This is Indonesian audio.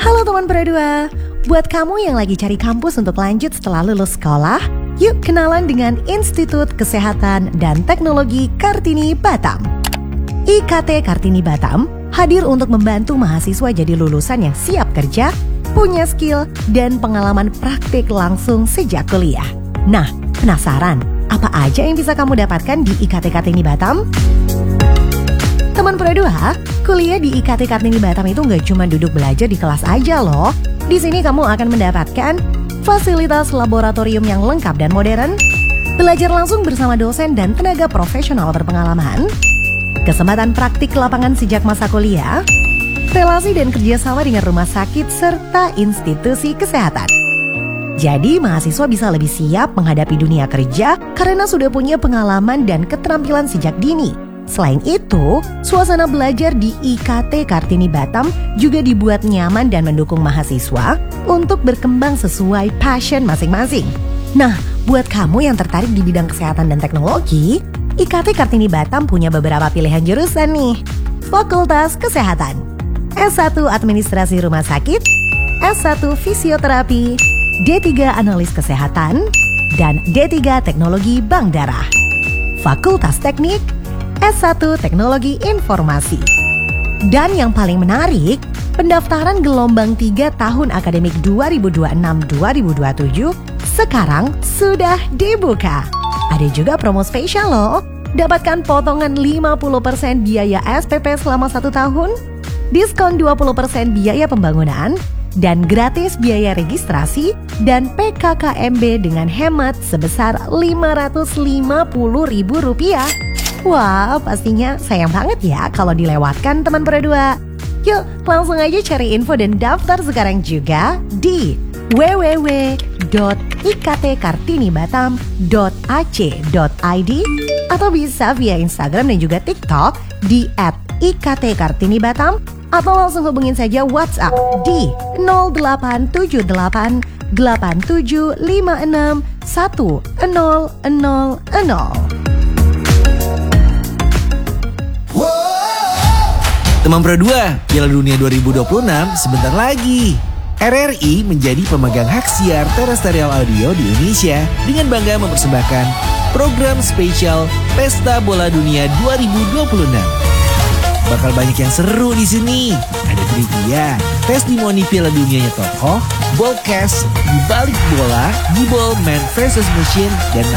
Halo teman Pro2, buat kamu yang lagi cari kampus untuk lanjut setelah lulus sekolah, yuk kenalan dengan Institut Kesehatan dan Teknologi Kartini Batam. IKT Kartini Batam hadir untuk membantu mahasiswa jadi lulusan yang siap kerja, punya skill, dan pengalaman praktik langsung sejak kuliah. Nah, penasaran apa aja yang bisa kamu dapatkan di IKT Kartini Batam? Teman Pro2, kuliah di IKT Kartini Batam itu nggak cuma duduk belajar di kelas aja loh. Di sini kamu akan mendapatkan fasilitas laboratorium yang lengkap dan modern, belajar langsung bersama dosen dan tenaga profesional berpengalaman, kesempatan praktik lapangan sejak masa kuliah, relasi dan kerjasama dengan rumah sakit serta institusi kesehatan. Jadi mahasiswa bisa lebih siap menghadapi dunia kerja karena sudah punya pengalaman dan keterampilan sejak dini. Selain itu, suasana belajar di IKT Kartini Batam juga dibuat nyaman dan mendukung mahasiswa untuk berkembang sesuai passion masing-masing. Nah, buat kamu yang tertarik di bidang kesehatan dan teknologi, IKT Kartini Batam punya beberapa pilihan jurusan nih. Fakultas Kesehatan, S1 Administrasi Rumah Sakit, S1 Fisioterapi, D3 Analis Kesehatan, dan D3 Teknologi Bank Darah. Fakultas Teknik, S1 Teknologi Informasi. Dan yang paling menarik, pendaftaran gelombang 3 tahun akademik 2026-2027 sekarang sudah dibuka. Ada juga promo spesial loh. Dapatkan potongan 50% biaya SPP selama 1 tahun, diskon 20% biaya pembangunan, dan gratis biaya registrasi dan PKKMB dengan hemat sebesar Rp550.000. Wah, pastinya sayang banget ya kalau dilewatkan teman Pro2. Yuk, langsung aja cari info dan daftar sekarang juga di www.iktkartinibatam.ac.id atau bisa via Instagram dan juga TikTok di @iktkartinibatam atau langsung hubungin saja WhatsApp di 0878 8756 1000. Teman Pro2, Piala Dunia 2026 sebentar lagi. RRI menjadi pemegang hak siar terestrial audio di Indonesia dengan bangga mempersembahkan program spesial Pesta Bola Dunia 2026. Bakal banyak yang seru di sini. Ada trivia, testimoni Piala Dunianya tokoh, ballcast, dibalik bola, gibol man versus machine, dan